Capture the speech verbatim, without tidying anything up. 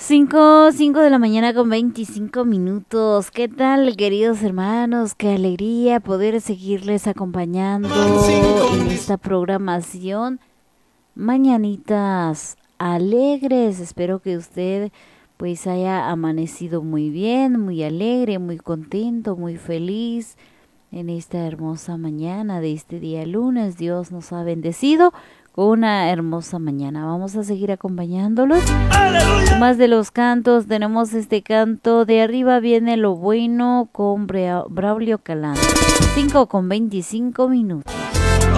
Cinco, cinco de la mañana con veinticinco minutos. ¿Qué tal, queridos hermanos? Qué alegría poder seguirles acompañando en esta programación. Mañanitas alegres. Espero que usted pues haya amanecido muy bien, muy alegre, muy contento, muy feliz en esta hermosa mañana de este día lunes. Dios nos ha bendecido con una hermosa mañana. Vamos a seguir acompañándolos. ¡Aleluya! Más de los cantos, tenemos este canto de Arriba Viene lo Bueno con Bra- Braulio Calán. cinco con veinticinco minutos.